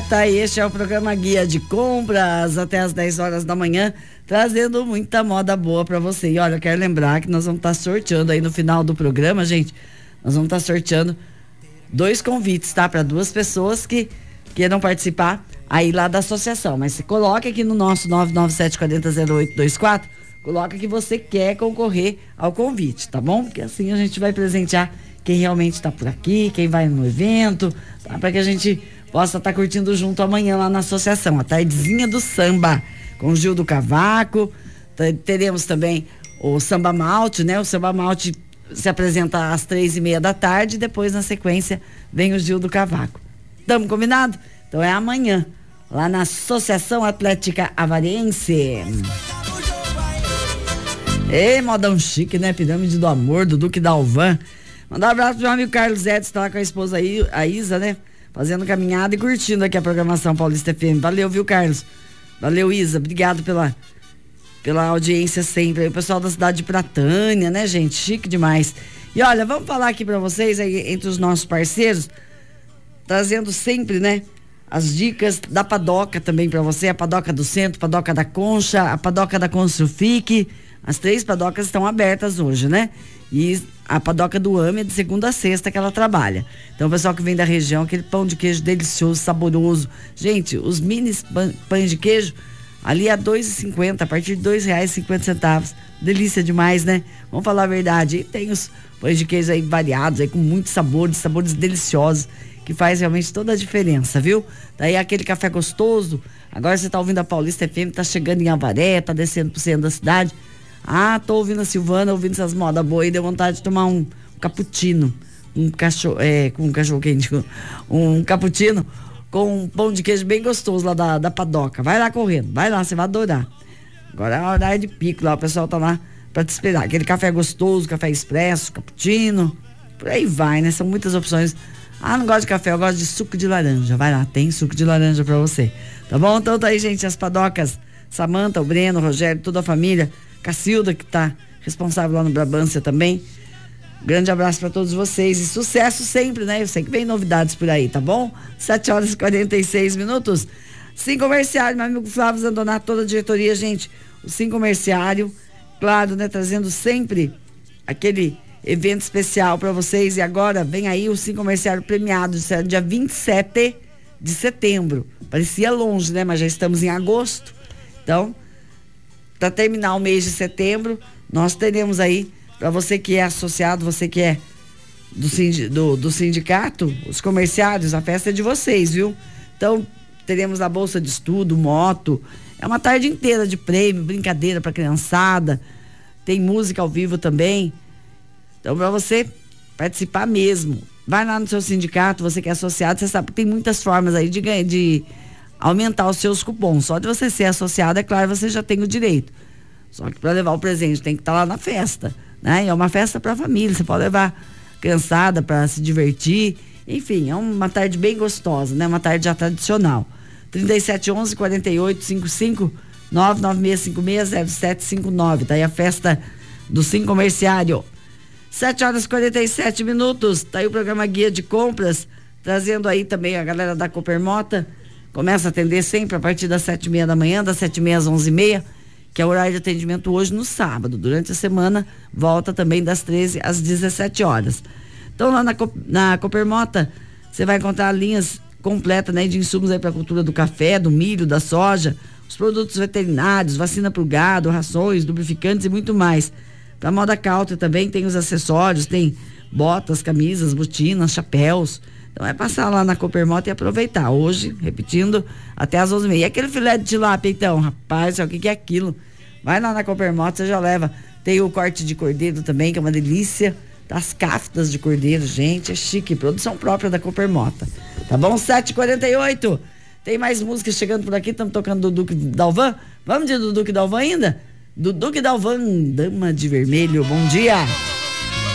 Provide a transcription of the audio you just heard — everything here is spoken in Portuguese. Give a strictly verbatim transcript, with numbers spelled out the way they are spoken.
Completa, este é o programa Guia de Compras, até às dez horas da manhã, trazendo muita moda boa para você. E olha, eu quero lembrar que nós vamos estar tá sorteando aí no final do programa, gente, nós vamos estar tá sorteando dois convites, tá? Para duas pessoas que queiram participar aí lá da associação. Mas se coloca aqui no nosso nove nove sete quatro zero zero oito dois quatro, coloca que você quer concorrer ao convite, tá bom? Porque assim a gente vai presentear quem realmente está por aqui, quem vai no evento, tá? Para que a gente possa estar tá curtindo junto amanhã lá na associação, a tardezinha do samba, com o Gil do Cavaco. Teremos também o Samba Malte, né? O Samba Malte se apresenta às três e meia da tarde, e depois na sequência vem o Gil do Cavaco. Tamo combinado? Então é amanhã, lá na Associação Atlética Avariense. Ei, modão chique, né? Pirâmide do Amor, do Duque Dalvan. Mandar um abraço pro meu amigo Carlos Edson, tá lá com a esposa aí, a Isa, né? Fazendo caminhada e curtindo aqui a programação Paulista F M. Valeu, viu, Carlos? Valeu, Isa. Obrigado pela, pela audiência sempre. Aí, o pessoal da cidade de Pratânia, né, gente? Chique demais. E olha, vamos falar aqui pra vocês, aí, entre os nossos parceiros, trazendo sempre, né, as dicas da Padoca também pra você. A Padoca do Centro, Padoca da Concha, a Padoca da Construfic. As três padocas estão abertas hoje, né? E a padoca do A M é de segunda a sexta que ela trabalha. Então o pessoal que vem da região, aquele pão de queijo delicioso, saboroso. Gente, os mini pães de queijo ali a dois reais e cinquenta centavos, a partir de dois reais e cinquenta centavos. Delícia demais, né? Vamos falar a verdade. E tem os pães de queijo aí variados, aí com muitos sabores, sabores deliciosos, que faz realmente toda a diferença, viu? Daí aquele café gostoso. Agora você tá ouvindo a Paulista F M, tá chegando em Avaré, tá descendo pro centro da cidade. Ah, tô ouvindo a Silvana, ouvindo essas modas boas e deu vontade de tomar um, um cappuccino, um cachorro, é, com um cachorro quente, um cappuccino com um pão de queijo bem gostoso lá da, da Padoca. Vai lá correndo, vai lá, você vai adorar. Agora é a hora de pico lá, o pessoal tá lá pra te esperar. Aquele café gostoso, café expresso, cappuccino, por aí vai, né? São muitas opções. Ah, não gosto de café, eu gosto de suco de laranja. Vai lá, tem suco de laranja pra você. Tá bom? Então tá aí, gente, as Padocas, Samanta, o Breno, o Rogério, toda a família. Cacilda, que tá responsável lá no Brabância também. Grande abraço para todos vocês e sucesso sempre, né? Eu sei que vem novidades por aí, tá bom? sete horas e quarenta e seis minutos. Sim Comerciário, meu amigo Flávio Zandonato, toda a diretoria, gente. O Sim Comerciário, claro, né? Trazendo sempre aquele evento especial para vocês. E agora vem aí o Sim Comerciário premiado, dia vinte e sete de setembro. Parecia longe, né? Mas já estamos em agosto. Então, para terminar o mês de setembro, nós teremos aí, para você que é associado, você que é do, sindi, do, do sindicato, os comerciários, a festa é de vocês, viu? Então, teremos a bolsa de estudo, moto, é uma tarde inteira de prêmio, brincadeira para criançada, tem música ao vivo também. Então, para você participar mesmo, vai lá no seu sindicato, você que é associado, você sabe que tem muitas formas aí de ganhar, de aumentar os seus cupons. Só de você ser associado, é claro, você já tem o direito. Só que para levar o presente tem que estar lá na festa, né? E é uma festa para a família, você pode levar criançada para se divertir. Enfim, é uma tarde bem gostosa, né? Uma tarde já tradicional. trinta e sete, onze, quarenta e oito, cinquenta e cinco, nove nove seis cinco seis, zero sete cinco nove. Tá aí a festa do Sim Comerciário. sete horas e quarenta e sete minutos. Tá aí o programa Guia de Compras, trazendo aí também a galera da Coopermota. Começa a atender sempre a partir das sete e meia da manhã, das sete e meia às onze e meia, que é o horário de atendimento hoje no sábado. Durante a semana, volta também das treze às dezessete horas. Então, lá na, na Coopermota, você vai encontrar linhas completas, né, de insumos aí para a cultura do café, do milho, da soja, os produtos veterinários, vacina para o gado, rações, lubrificantes e muito mais. Para moda country também tem os acessórios, tem botas, camisas, botinas, chapéus. Então é passar lá na Coopermota e aproveitar. Hoje, repetindo, até às onze e meia. E aquele filé de tilápia, então, rapaz, o que, que é aquilo? Vai lá na Coopermota, você já leva. Tem o corte de cordeiro também, que é uma delícia. As caftas de cordeiro, gente, é chique. Produção própria da Coopermota. Tá bom? sete e quarenta e oito. Tem mais músicas chegando por aqui. Estamos tocando do Duque Dalvan. Vamos de do Duque Dalvan ainda? Do Duque Dalvan, Dama de Vermelho. Bom dia.